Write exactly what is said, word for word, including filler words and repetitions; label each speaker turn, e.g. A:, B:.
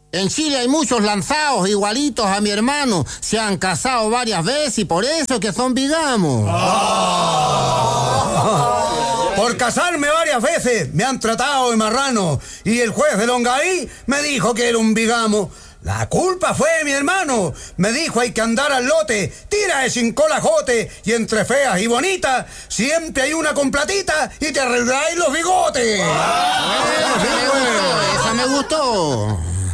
A: En Chile hay muchos lanzados igualitos a mi hermano. Se han casado varias veces y por eso que son bigamos.
B: Oh. Por casarme varias veces me han tratado de marrano y el juez de Longaví me dijo que era un bigamo. La culpa fue de mi hermano. Me dijo hay que andar al lote, tira de sin colajote y entre feas y bonitas siempre hay una con platita y te arregláis los bigotes.
A: Ah, esa me gustó.